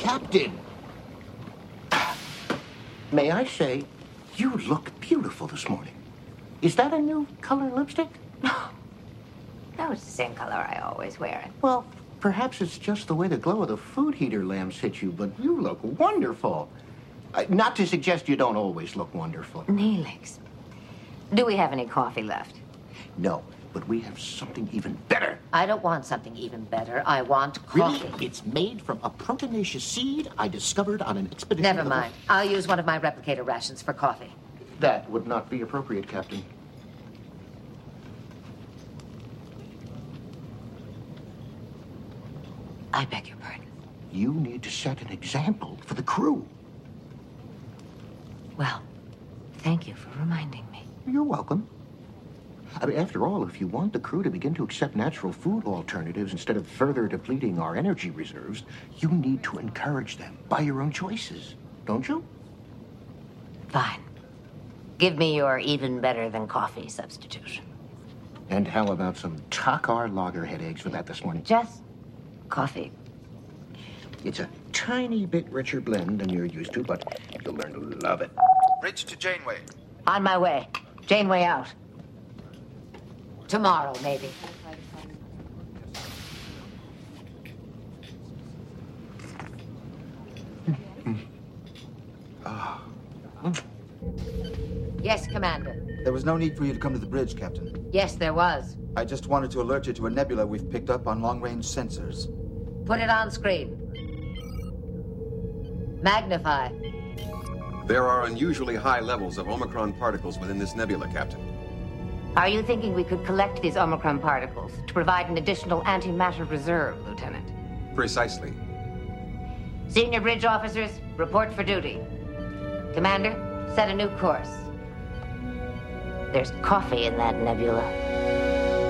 Captain! May I say, you look beautiful this morning. Is that a new color lipstick? No, it's the same color I always wear it. Well, perhaps it's just the way the glow of the food heater lamps hit you, but you look wonderful. Not to suggest you don't always look wonderful. Neelix, do we have any coffee left? No, but we have something even better. I don't want something even better. I want coffee. Really? It's made from a proteinaceous seed I discovered on an expedition. Never mind. I'll use one of my replicator rations for coffee. That would not be appropriate, Captain. I beg your pardon. You need to set an example for the crew. Well, thank you for reminding me. You're welcome. I mean, after all, if you want the crew to begin to accept natural food alternatives instead of further depleting our energy reserves, you need to encourage them by your own choices, don't you? Fine. Give me your even better than coffee substitution. And how about some Takar Lagerhead eggs for that this morning? Just coffee. It's a tiny bit richer blend than you're used to, but you'll learn to love it. Bridge to Janeway. On my way. Janeway out. Tomorrow, maybe. Yes, Commander. There was no need for you to come to the bridge, Captain. Yes, there was. I just wanted to alert you to a nebula we've picked up on long-range sensors. Put it on screen. Magnify. There are unusually high levels of Omicron particles within this nebula, Captain. Are you thinking we could collect these Omicron particles to provide an additional antimatter reserve, Lieutenant? Precisely. Senior bridge officers, report for duty. Commander, set a new course. There's coffee in that nebula.